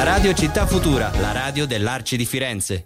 Nuova Radio Città Futura, la radio dell'Arci di Firenze.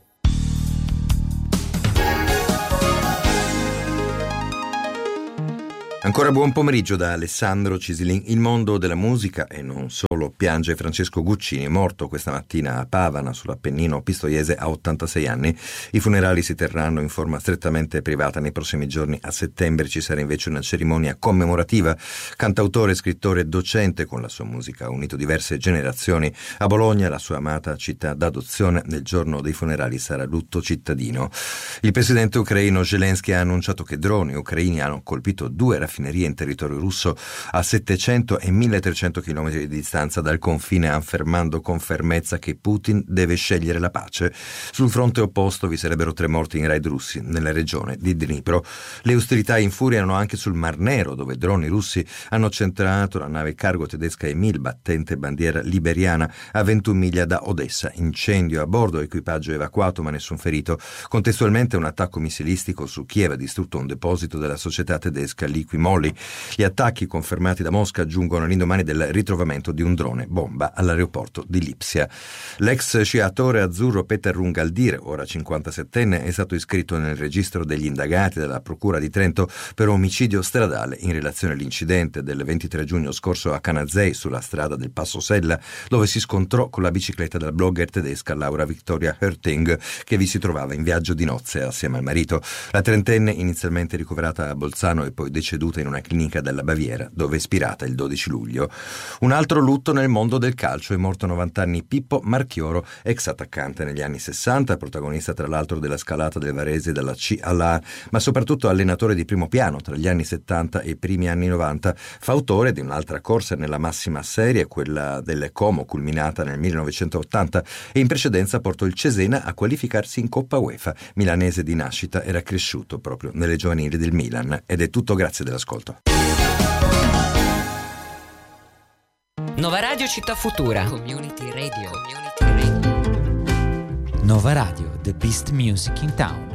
Ancora buon pomeriggio da Alessandro Cisilin. Il mondo della musica, e non solo, piange Francesco Guccini, morto questa mattina a Pavana, sull'Appennino pistoiese, a 86 anni. I funerali si terranno in forma strettamente privata nei prossimi giorni. A settembre ci sarà invece una cerimonia commemorativa. Cantautore, scrittore e docente, con la sua musica ha unito diverse generazioni. A Bologna, la sua amata città d'adozione, nel giorno dei funerali sarà lutto cittadino. Il presidente ucraino Zelensky ha annunciato che droni ucraini hanno colpito 2 raffinerie in territorio russo a 700 e 1300 km di distanza dal confine, affermando con fermezza che Putin deve scegliere la pace. Sul fronte opposto vi sarebbero 3 morti in raid russi nella regione di Dnipro. Le ostilità infuriano anche sul Mar Nero, dove droni russi hanno centrato la nave cargo tedesca Emil, battente bandiera liberiana, a 21 miglia da Odessa. Incendio a bordo, equipaggio evacuato ma nessun ferito. Contestualmente un attacco missilistico su Kiev ha distrutto un deposito della società tedesca Liquimolli. Gli attacchi confermati da Mosca giungono all'indomani del ritrovamento di un drone bomba all'aeroporto di Lipsia. L'ex sciatore azzurro Peter Rungaldir, ora 57enne, è stato iscritto nel registro degli indagati della Procura di Trento per omicidio stradale in relazione all'incidente del 23 giugno scorso a Canazei, sulla strada del Passo Sella, dove si scontrò con la bicicletta della blogger tedesca Laura Victoria Hörting, che vi si trovava in viaggio di nozze assieme al marito. La trentenne, inizialmente ricoverata a Bolzano e poi deceduta in una clinica della Baviera, dove è spirata il 12 luglio. Un altro lutto nel mondo del calcio: è morto a 90 anni Pippo Marchioro, ex attaccante negli anni 60, protagonista tra l'altro della scalata del Varese dalla C alla A, ma soprattutto allenatore di primo piano tra gli anni 70 e i primi anni 90, fautore di un'altra corsa nella massima serie, quella del Como, culminata nel 1980, e in precedenza portò il Cesena a qualificarsi in Coppa UEFA. Milanese di nascita, era cresciuto proprio nelle giovanili del Milan. Ed è tutto, grazie dell'ascolto. Nuova Radio Città Futura. Community Radio. Nova Radio, the best music in town.